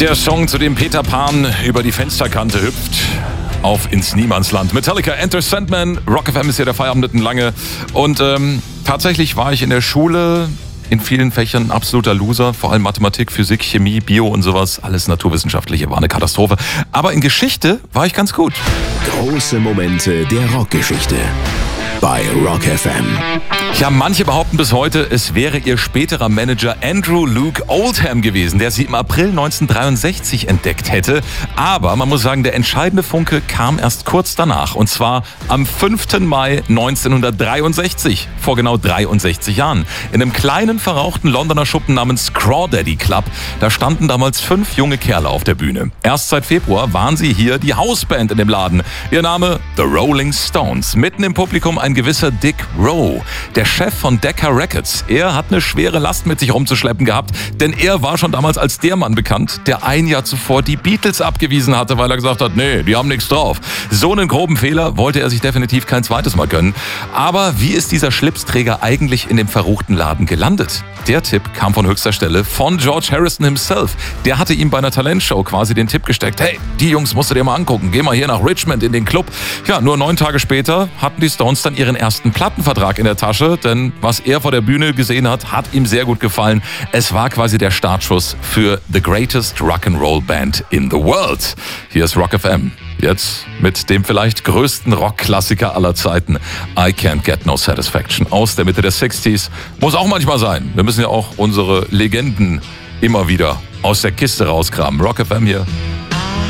Der Song, zu dem Peter Pan über die Fensterkante hüpft. Auf ins Niemandsland. Metallica, Enter Sandman. Rock FM ist ja der Feierabend lange. Und tatsächlich war ich in der Schule in vielen Fächern ein absoluter Loser. Vor allem Mathematik, Physik, Chemie, Bio und sowas. Alles Naturwissenschaftliche war eine Katastrophe. Aber in Geschichte war ich ganz gut. Große Momente der Rockgeschichte bei Rock FM. Ja, manche behaupten bis heute, es wäre ihr späterer Manager Andrew Luke Oldham gewesen, der sie im April 1963 entdeckt hätte. Aber man muss sagen, der entscheidende Funke kam erst kurz danach. Und zwar am 5. Mai 1963, vor genau 63 Jahren. In einem kleinen, verrauchten Londoner Schuppen namens Crawdaddy Club. Da standen damals 5 junge Kerle auf der Bühne. Erst seit Februar waren sie hier die Hausband in dem Laden. Ihr Name The Rolling Stones. Mitten im Publikum ein gewisser Dick Rowe, der Chef von Decca Records. Er hat eine schwere Last mit sich rumzuschleppen gehabt, denn er war schon damals als der Mann bekannt, der ein Jahr zuvor die Beatles abgewiesen hatte, weil er gesagt hat, nee, die haben nichts drauf. So einen groben Fehler wollte er sich definitiv kein zweites Mal gönnen. Aber wie ist dieser Schlipsträger eigentlich in dem verruchten Laden gelandet? Der Tipp kam von höchster Stelle von George Harrison himself. Der hatte ihm bei einer Talentshow quasi den Tipp gesteckt, hey, die Jungs musst du dir mal angucken, geh mal hier nach Richmond in den Club. Ja, nur 9 Tage später hatten die Stones dann ihren ersten Plattenvertrag in der Tasche, denn was er vor der Bühne gesehen hat, hat ihm sehr gut gefallen. Es war quasi der Startschuss für The Greatest Rock'n'Roll Band in the World. Hier ist Rock FM. Jetzt mit dem vielleicht größten Rockklassiker aller Zeiten, I Can't Get No Satisfaction aus der Mitte der 60s. Muss auch manchmal sein. Wir müssen ja auch unsere Legenden immer wieder aus der Kiste rauskramen. Rock FM hier.